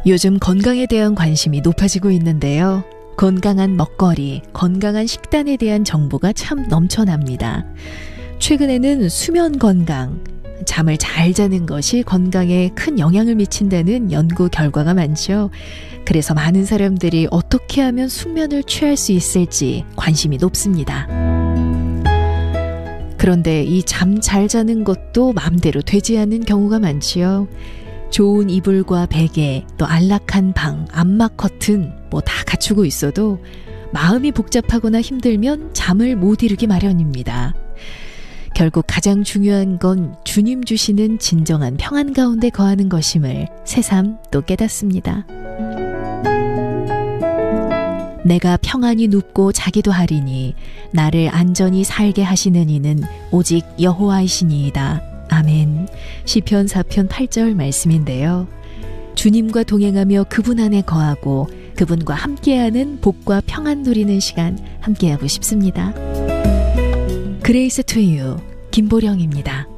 요즘 건강에 대한 관심이 높아지고 있는데요. 건강한 먹거리, 건강한 식단에 대한 정보가 참 넘쳐납니다. 최근에는 수면 건강, 잠을 잘 자는 것이 건강에 큰 영향을 미친다는 연구 결과가 많죠. 그래서 많은 사람들이 어떻게 하면 숙면을 취할 수 있을지 관심이 높습니다. 그런데 이 잠 잘 자는 것도 마음대로 되지 않는 경우가 많지요. 좋은 이불과 베개, 또 안락한 방, 암막 커튼 뭐 다 갖추고 있어도 마음이 복잡하거나 힘들면 잠을 못 이루기 마련입니다. 결국 가장 중요한 건 주님 주시는 진정한 평안 가운데 거하는 것임을 새삼 또 깨닫습니다. 내가 평안히 눕고 자기도 하리니 나를 안전히 살게 하시는 이는 오직 여호와이시니이다. 아멘. 시편 4편 8절 말씀인데요. 주님과 동행하며 그분 안에 거하고 그분과 함께하는 복과 평안 누리는 시간 함께하고 싶습니다. 그레이스 투 유 김보령입니다.